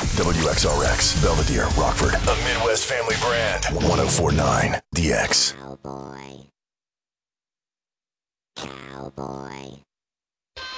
WXRX, Belvedere, Rockford, a Midwest family brand. 1049 DX. Cowboy. Cowboy.